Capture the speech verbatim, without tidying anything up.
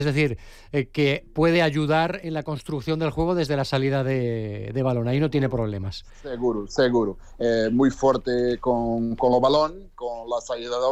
Es decir, eh, que puede ayudar en la construcción del juego desde la salida de, de balón. Ahí no tiene problemas. Seguro, seguro. Eh, muy fuerte con, con el balón, con la salida de